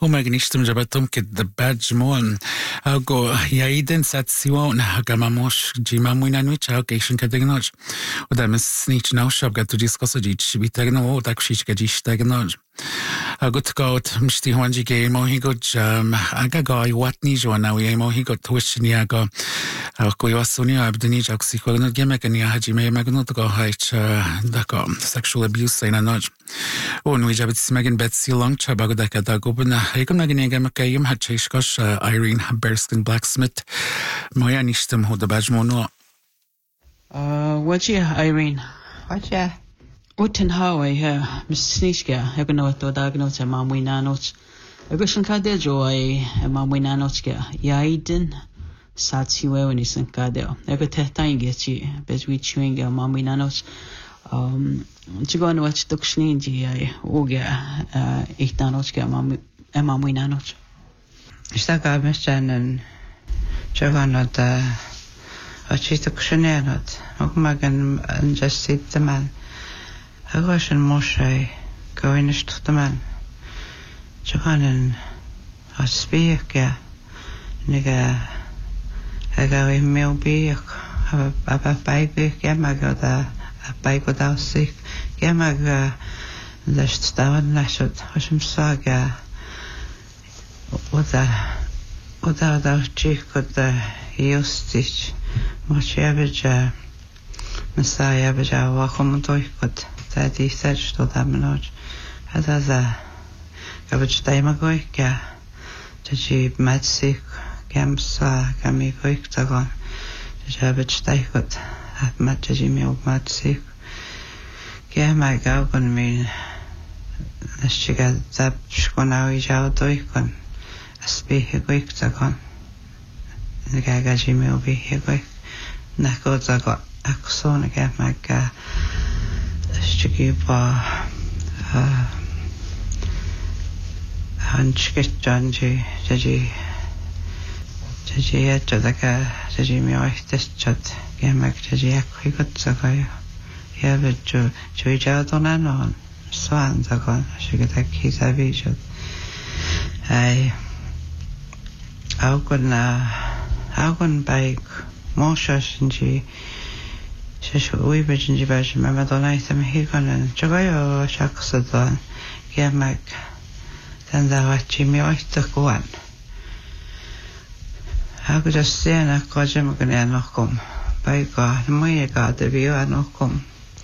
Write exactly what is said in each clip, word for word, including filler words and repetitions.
وماغنيشتم جبتم كد badge مون أو يايدن ساتسيون هكاماموش جيما موينانويتش أو كيشن كدغنوج ودا مسنيتش ناوش أبغى تجيس قصة جيتش بيترنو وتاكشيش كجيش ترنوج أقول تقول مشتي هونجي كي موهي قد أجا قاي واتني جوانا ويا موهي قد توشني أجا كوي واسوني أبدني جاك سيكورنا جيما كني هاجي ما يمغنو تقول هايش داكا sexual abuse سينا نوج ونوي جابت سماجن باتسي لونج شابا داكا داكو بنا هيكم ناجني جاما كيم هاتشيشكاش ايرين بيرسكن بلاك سميث مويا نيشتم هو دباج مونو وجه ايرين وجه وتن هاوي ها مسنيشكا هيكنا وتو داغنوت ما موينانوت اغشن كادل جوي ما موينانوتكا يايدن ساتسيوي ونيسن كادل اغ تهتاينجي بزوي تشوينغا ما موينانوت um جوان واتش دكشنين جي اوغا ايتانوتكا ما ما موينانوت اشتاقا مشان جوان دا اتشي دكشنينات مغمغن انجسيت تمان هغوشن موشي كوينش تختمان جوانن اسبيكا نيغا هغاوي ميوبيك ابا بايبيك يماغودا بايبوداوسيك يماغا لشتاون نشد وشم ساغا ودا ودا دا تشيكودا يوستيش موشيابجا مسايابجا واخومدويكود تادي سجدو دامنوج هذا ذا قبج دايماغويكا تجيب ماتسيك كامسا كاميغويك تاغون تجابج دايكود ما تجي ميوب ماتسيك كاما غاوغن مين نشيغا زاب شكوناوي جاو دويكون اسبيهيغويك تاغون نغاغا جي ميوبيهيغويك ناكو تاغو أكسون كاما غا شكيبا هنشكتشانجي جاجي جاجي يتشدكا جاجي ميوحتشد كامك جاجي أكوي قدسكايو يابجو جوي جاودونا نون سوان زكون شكتك هيسابي جد أي أو كنا أو كن بايك موشاشنجي ششو ويبجنجي باش ما دوناي سمحي كنا جايو شخص دون كامك تنداواتشي ميوحتكوان Aku jasiana kaje magani anokum. Baika nmoye ka debiyo anokum.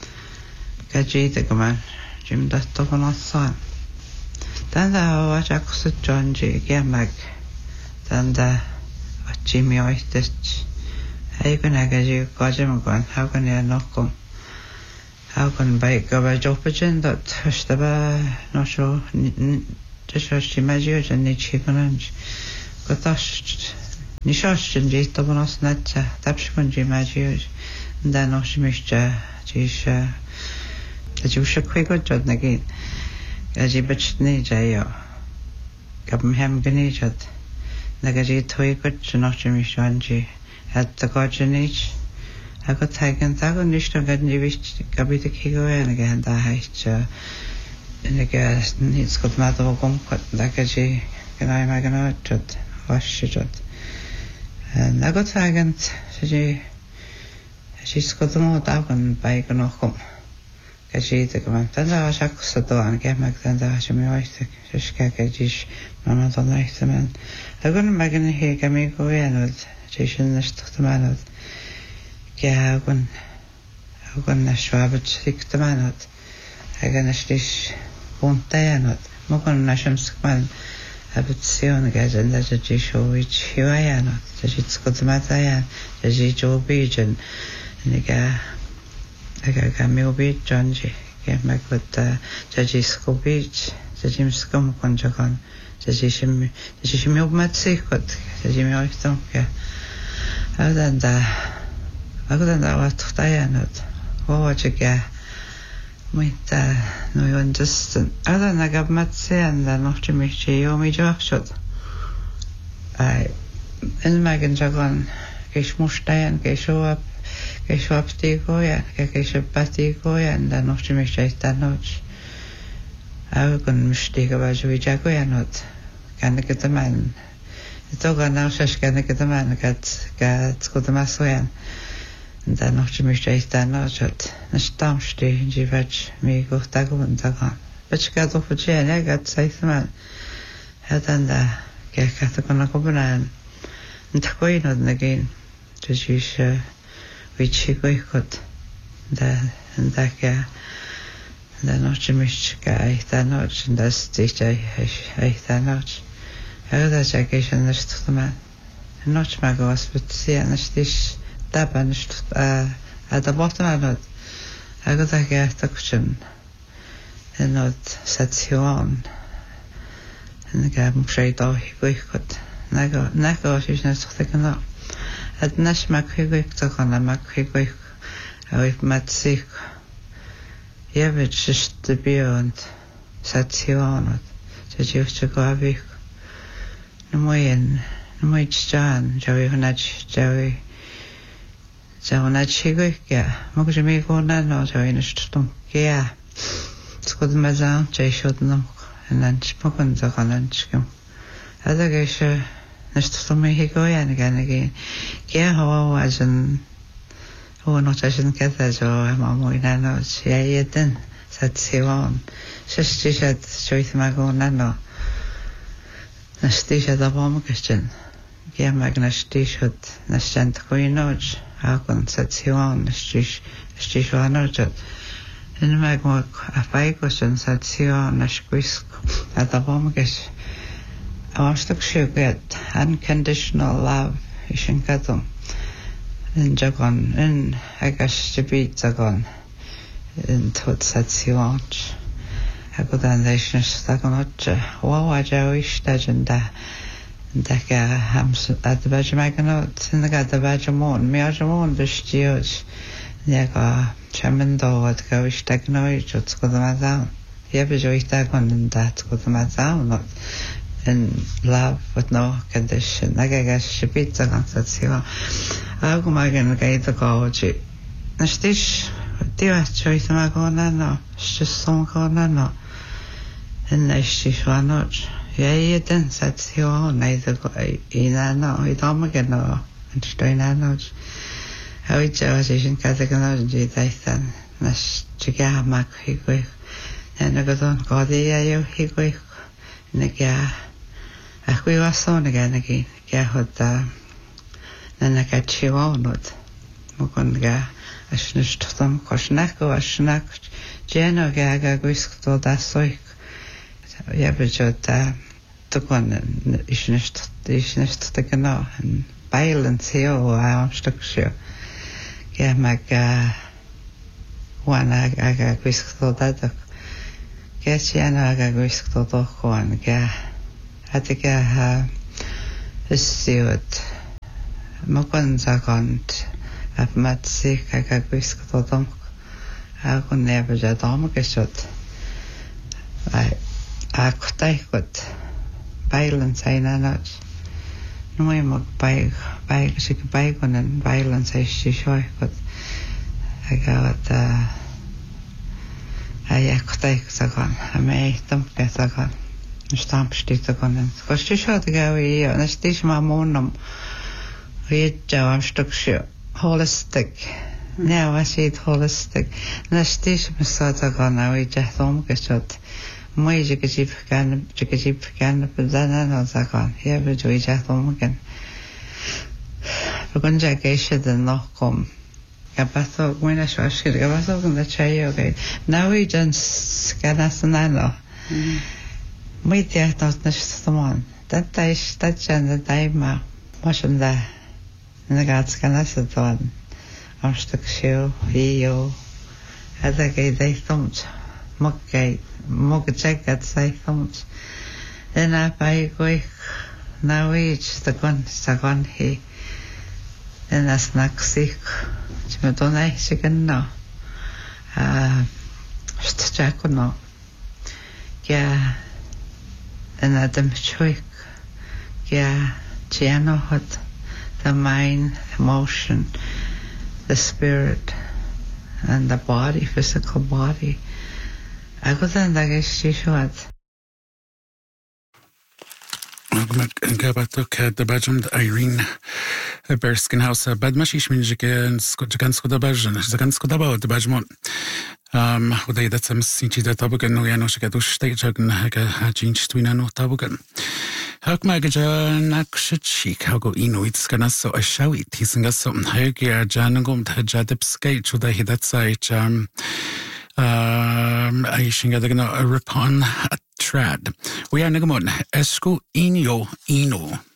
Kaje te kaman jim datto konasan. Tanda wacha kusu jonji gemag. Tanda wachi mi oitech. Haikuna kaje kaje magan hakuni anokum. Hakun baika ba jopajen dat hashtaba nosho tishashi majiyo jani chikunanj. Kotash Nishash jay tabanas natcha tapshkun jay majioj da noshmishcha jisha ajusha kwego jod nagin aji bachne jayo kabm ham gani jod nagaji thoi ko chnoshmishan ji at the gojnich ako thagen tago nishto gadni vich kabite khigo naga da haicha naga nits kot mado gom kot nagaji ganai magana jod wash jod Nagot sagant she she skotomo tagon baigon okom. Kaji te kaman tanda shak soto an kemak tanda shmi oistek shka kajish mama tanda ihtaman. Agon magan he kami ko yanod jishin nashtamanod. Kya agon agon nashwabat siktamanod. Agon nashlish puntayanod. Mogon nashamskman Abitsion gajan da jisho which hiwayano. Jaji skotumatayan, jaji jobijan, niga aga miobi jonji, gamak with jaji skobich, jajim skum konjagon, jaji shim, jaji shimiob matsikot, jaji mioitomka. Adanda, aganda wat tayanot, wawajaga, muita, no you understand. Adana gab matsean da nochimichi yomi jokshot. I in magan jagon kish mustayan kishoap kishoap tikoya kishoap patikoya and then noch mich chait da noch agon mustiga baju jagoya not gan y gyda man. Ito gan nawr sys gan y gyda man gad gad gwyd yma swyn. Ynda noch ti mis dreith dan o jod. Nes damsti yn di fed mi gwch dagwyn dagon. Beth gad o'ch fod jen e gad saith yma. Hedd ynda gad gath o gana gwbna yn. Yn tagwyn oedd yn y gyn. Dwi'n eisiau wyt si gweithgwyd. Ynda ynda gad. Ynda noch ti mis gad eith dan o jod. Ynda ystyd eith dan o jod. Ag oedd eich eisiau yn ystod yma. Yn noch ma gos bod si yn ystyd daba yn ystod a da bot yma nod. Ag oedd eich eich dagwysyn yn oedd setiwn yn y gaf mwysau do hi gweithgwyd. Nag o eisiau yn ystod eich yno. Yd nes ma cwy gweith dagwn a ma cwy gweith a wyth mad sych. Iefyd syst y bio yn setiwn oedd. Ti'n jiwch go a fych. Nmoyen, nmoy John, Joey hwnna, Joey, Joey hwnna chigwyd gea. Mwg ydym i gwrna no, Joey yn ystodwm gea. Sgwyd yma zawn, Joey siwyd yn ymwch, yn anch, mwg yn ddogon anch gym. Adeg eisiau, nystodwm i hi goian gan y gyn. Gea hoa o as yn, o not as yn gydded o yma mwy na no, ia i ydyn, sad siwan. Systi siad, Joey yma gwrna no. Nes di siad o bom gysyn. Gia mag nes di siad nes jant gwynod. Agwn sad siwan nes di siwan o'r jod. Yn mag mwag a bai gysyn sad siwan nes gwisg. A da bom gys. A wastag siw gyd. Unconditional love. Isyn gadwm. Yn jagon. Yn agas di byd jagon. Yn twyd sad siwan. Ac oedd yn ddeis nes dagon odja. Waw a jaw eistad yn da. Yn da ga hams. A dy badge mag yn oed. Yn da ga dy badge môn. Mi oed môn bys di oed. Ni ag o siam yn dod. Gaw eistad yn oed. Oed sgwyd yma ddawn. Ie bys o eistad yn yn da. Sgwyd yma ddawn. Yn laf fod no condition. Ag ag as si byd ag antad si o. Ag o mag yn gaid o gawd. Nes dis. Diwedd joedd yma gwrna no. Just sôn gwrna no. Yn eisiau siwanod. Ie i ydyn, sad si o, naidd un anno, i dom ag yno, yn stwy'n anod. A wyt o, as eisiau'n gadag yno, yn di ddaithan, nes ti gea mag hi gwych. Yn y gyda'n goddi a yw hi gwych. Yn y gea, a chwi wason y gen y gyn, gea hwyd a, yn y gad si wawnod. Mwgon gea, as nes tydom, cwasnach o asnach, jen o gea ga gwisg dod a soich. Ie byd o da dygwan eisiau nestod ag yno yn bail yn teo a amstag sio. Ie mag wan ag ag ag gwisg dod adog. Ie ti anna ag ag gwisg dod o'ch wan. Ie adig a ysiwyd. Mwgwan zagond a madsig ag ag gwisg dod o'ch. Ag o'n nefyd a dom ag ysod. A cwtaich gwyd bail yn sain anod. Nwy mwg baig, baig, sy'n baig o'n yn bail yn sain si sioi gwyd. A gawad a a ia cwtaich gwyd agon. A me eich dymgeth agon. Nes dampstyd agon yn. Gos ti siod a gael i o. Nes di sy'n ma mwynam. Ryd jaw am stwg sio. Holistic. Neu a sydd holistic. Nes di sy'n mysod agon a wyd jath omgysod. Mwy ydych chi'n gan, ydych chi'n gan y byddana no ddagon. Ie, byd wy'n jath o'n gan. Fy gwyn jag eisiau dyn noch gom. Gabath o, gwyn a siwasir, gabath o gwyn a chai o gael. Naw i dyn sganas yn anno. Mwy diach nos nes ddymon. Dan da eistad jan da da i ma. Mos yn da. Yn y gad sganas y ddoan. Amstag siw, i o. Adda gael ddeithwnt. Mwg gael. Mwg y jagad saithwnt. Yna bai gwych. Na wyd, stagwan, stagwan hi. Yna snac sych. Ti'n meddwl eich sy'n gynno. A stjag hwnnw. Gia yna dim chwyc. Gia ti anohod. The mind, emotion, the spirit, and the body, physical body. Ac oedd yn dag eich ti siwad. gabatok the Bajum Irene Berskin House, bad mashish means again Scots the Bajan, the Gansko about the Bajmon. Um, uday that some sinchi the Tobogan, no Yanosha stage and a change to no Tobogan. Hak Magaja Nakshik, how go Inuits can so a show it, hissing us some Hagia Janagum, Hajadip skate, should I hit that side? Um, um, I think I'm a repon a trad. We are Nagamon, Esco Inyo Ino.